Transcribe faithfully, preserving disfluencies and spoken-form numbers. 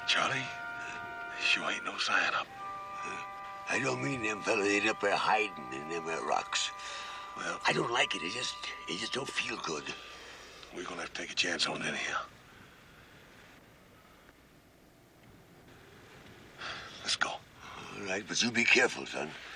Charlie, you ain't no sign up. I don't mean them fellas ain't up there hiding in them there rocks. Well, I don't like it. It just, it just don't feel good. We're gonna have to take a chance on it anyhow. Let's go. All right, but you be careful, son.